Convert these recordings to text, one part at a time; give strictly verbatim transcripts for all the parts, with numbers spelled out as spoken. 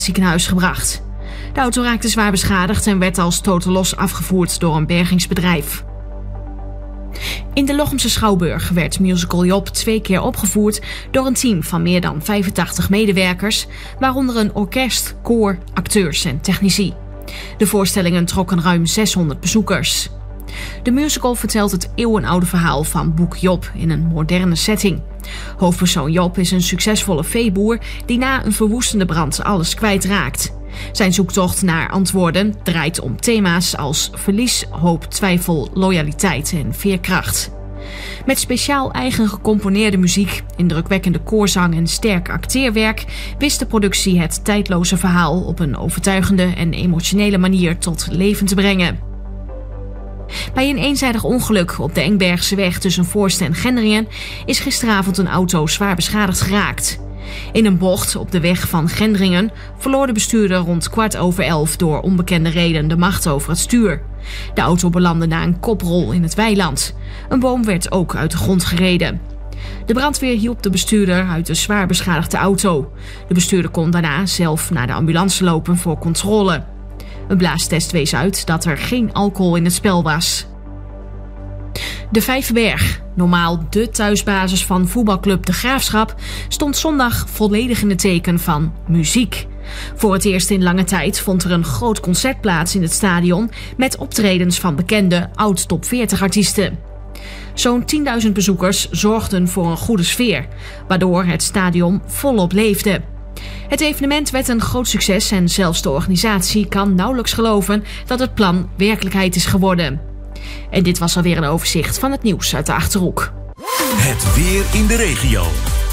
ziekenhuis gebracht. De auto raakte zwaar beschadigd en werd als totalos afgevoerd door een bergingsbedrijf. In de Lochemse Schouwburg werd musical Job twee keer opgevoerd door een team van meer dan vijfentachtig medewerkers, waaronder een orkest, koor, acteurs en technici. De voorstellingen trokken ruim zeshonderd bezoekers. De musical vertelt het eeuwenoude verhaal van Boek Job in een moderne setting. Hoofdpersoon Job is een succesvolle veeboer die na een verwoestende brand alles kwijtraakt. Zijn zoektocht naar antwoorden draait om thema's als verlies, hoop, twijfel, loyaliteit en veerkracht. Met speciaal eigen gecomponeerde muziek, indrukwekkende koorzang en sterk acteerwerk wist de productie het tijdloze verhaal op een overtuigende en emotionele manier tot leven te brengen. Bij een eenzijdig ongeluk op de Engbergse weg tussen Voorst en Gendringen is gisteravond een auto zwaar beschadigd geraakt. In een bocht op de weg van Gendringen verloor de bestuurder rond kwart over elf door onbekende reden de macht over het stuur. De auto belandde na een koprol in het weiland. Een boom werd ook uit de grond gereden. De brandweer hielp de bestuurder uit de zwaar beschadigde auto. De bestuurder kon daarna zelf naar de ambulance lopen voor controle. Een blaastest wees uit dat er geen alcohol in het spel was. De Vijverberg, normaal de thuisbasis van voetbalclub De Graafschap, stond zondag volledig in het teken van muziek. Voor het eerst in lange tijd vond er een groot concert plaats in het stadion met optredens van bekende oud-top veertig artiesten. Zo'n tienduizend bezoekers zorgden voor een goede sfeer, waardoor het stadion volop leefde. Het evenement werd een groot succes en zelfs de organisatie kan nauwelijks geloven dat het plan werkelijkheid is geworden. En dit was alweer een overzicht van het nieuws uit de Achterhoek. Het weer in de regio.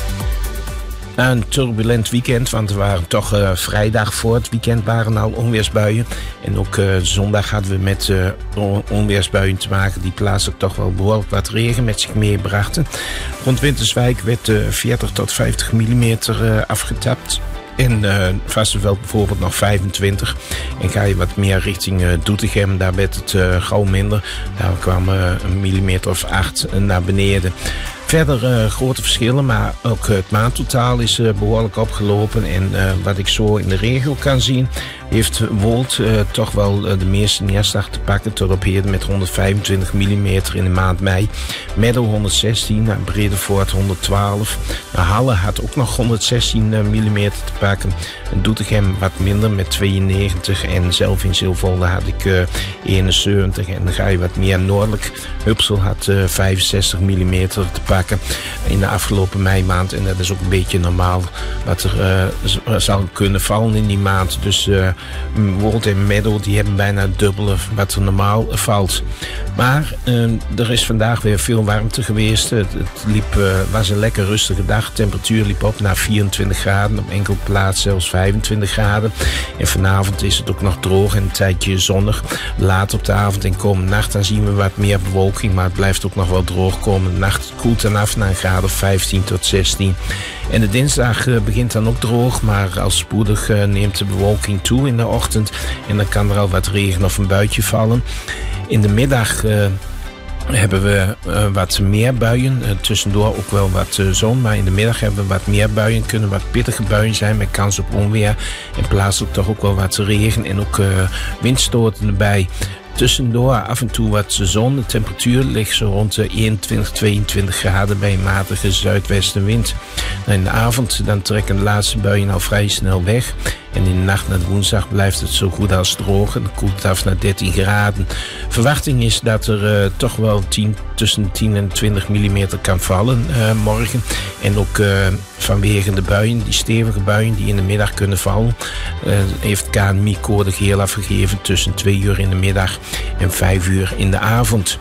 Een turbulent weekend, want er waren toch uh, vrijdag voor het weekend waren al onweersbuien. En ook uh, zondag hadden we met uh, onweersbuien te maken die plaatselijk toch wel behoorlijk wat regen met zich meebrachten. Rond Winterswijk werd uh, veertig tot vijftig millimeter uh, afgetapt. In uh, Vastenveld bijvoorbeeld nog vijfentwintig. En ga je wat meer richting uh, Doetinchem, daar werd het uh, gauw minder. Daar kwam uh, een millimeter of acht uh, naar beneden. Verder uh, grote verschillen, maar ook het maandtotaal is uh, behoorlijk opgelopen. En uh, wat ik zo in de regio kan zien, heeft Wold uh, toch wel uh, de meeste neerslag te pakken. Tot op heden met honderdvijfentwintig millimeter in de maand mei. Meadow honderdzestien, Bredevoort honderdtwaalf. Halle had ook nog honderdzestien millimeter te pakken. Doetinchem wat minder met tweeënnegentig. En zelf in Zilvolde had ik uh, eenenzeventig. En dan ga je wat meer noordelijk. Hupsel had uh, vijfenzestig millimeter te pakken in de afgelopen meimaand. En dat is ook een beetje normaal wat er uh, zou kunnen vallen in die maand. Dus uh, Wold en Meadow die hebben bijna het dubbele wat er normaal valt. Maar uh, er is vandaag weer veel warmte geweest. Het, het liep, uh, was een lekker rustige dag. De temperatuur liep op naar vierentwintig graden. Op enkele plaatsen zelfs vijfentwintig graden. En vanavond is het ook nog droog en een tijdje zonnig. Laat op de avond en komende nacht dan zien we wat meer bewolking. Maar het blijft ook nog wel droog komende nacht. Het koelt dan af naar een graad of vijftien tot zestien. En de dinsdag uh, begint dan ook droog. Maar al spoedig uh, neemt de bewolking toe in de ochtend. En dan kan er al wat regen of een buitje vallen. In de middag uh, hebben we uh, wat meer buien. Uh, tussendoor ook wel wat uh, zon. Maar in de middag hebben we wat meer buien. Kunnen wat pittige buien zijn met kans op onweer. En plaatselijk toch ook wel wat regen. En ook uh, windstoten erbij. Tussendoor af en toe wat zon. De temperatuur ligt zo rond de eenentwintig, tweeëntwintig graden bij een matige zuidwestenwind. In de avond dan trekken de laatste buien al vrij snel weg. En in de nacht naar de woensdag blijft het zo goed als droog. En dan koelt het af naar dertien graden. Verwachting is dat er uh, toch wel tien, tussen tien en twintig millimeter kan vallen uh, morgen. En ook uh, vanwege de buien, die stevige buien die in de middag kunnen vallen, uh, heeft K N M I code geel afgegeven tussen twee uur in de middag en vijf uur in de avond.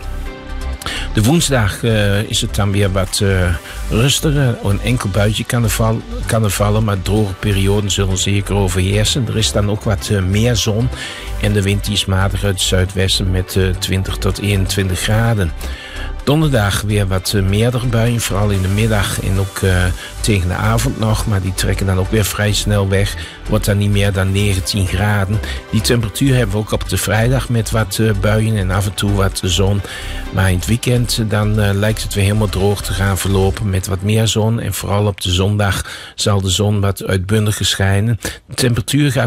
De woensdag uh, is het dan weer wat uh, rustiger. Een enkel buitje kan er, val, kan er vallen, maar droge perioden zullen zeker overheersen. Er is dan ook wat uh, meer zon en de wind die is matig uit het zuidwesten met uh, twintig tot eenentwintig graden. Donderdag weer wat uh, meerdere buien, vooral in de middag en ook uh, tegen de avond nog. Maar die trekken dan ook weer vrij snel weg. Wordt dan niet meer dan negentien graden. Die temperatuur hebben we ook op de vrijdag met wat uh, buien en af en toe wat zon. Maar in het weekend uh, dan uh, lijkt het weer helemaal droog te gaan verlopen met wat meer zon. En vooral op de zondag zal de zon wat uitbundiger schijnen. De temperatuur gaat